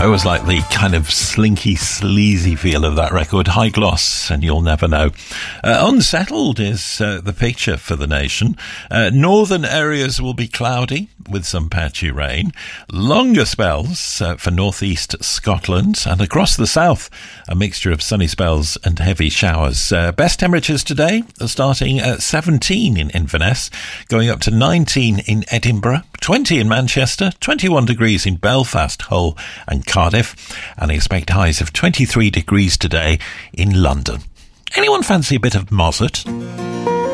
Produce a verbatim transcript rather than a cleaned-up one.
I always like the kind of slinky, sleazy feel of that record. High gloss, and you'll never know. Uh, unsettled is uh, the picture for the nation. Uh, northern areas will be cloudy with some patchy rain. Longer spells uh, for northeast Scotland, and across the south, a mixture of sunny spells and heavy showers. Uh, best temperatures today are starting at seventeen in Inverness, going up to nineteen in Edinburgh, twenty in Manchester, twenty-one degrees in Belfast, Hull and Cardiff, and expect highs of twenty-three degrees today in London. Anyone fancy a bit of Mozzart?